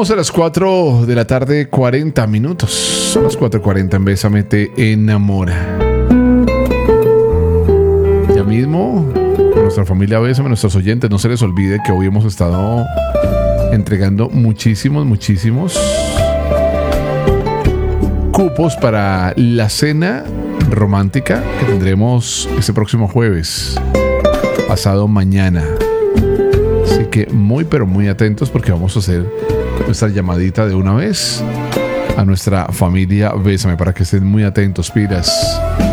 Llegamos a las 4 de la tarde, 40 minutos. Son las 4:40 en Bésame Te Enamora. Ya mismo, nuestra familia Bésame, nuestros oyentes, no se les olvide que hoy hemos estado entregando muchísimos cupos para la cena romántica que tendremos este próximo jueves, pasado mañana. Así que muy pero muy atentos porque vamos a hacer nuestra llamadita de una vez a nuestra familia Bésame para que estén muy atentos, pilas.